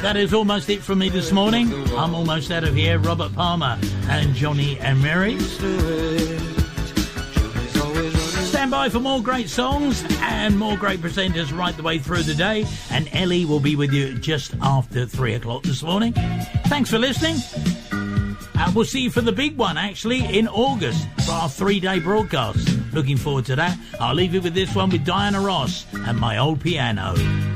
That is almost it from me this morning. I'm almost out of here. Robert Palmer and Johnny and Mary. Stand by for more great songs and more great presenters right the way through the day. And Ellie will be with you just after 3 o'clock this morning. Thanks for listening. And we'll see you for the big one, actually, in August for our 3-day broadcast. Looking forward to that. I'll leave you with this one with Diana Ross and My Old Piano.